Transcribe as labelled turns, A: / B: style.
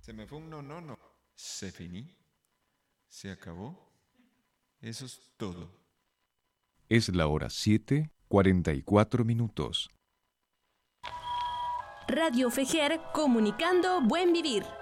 A: Se me fue un no. Se finí. Se acabó. Eso es todo.
B: Es la hora 7:44.
C: Radio Fejer, comunicando buen vivir.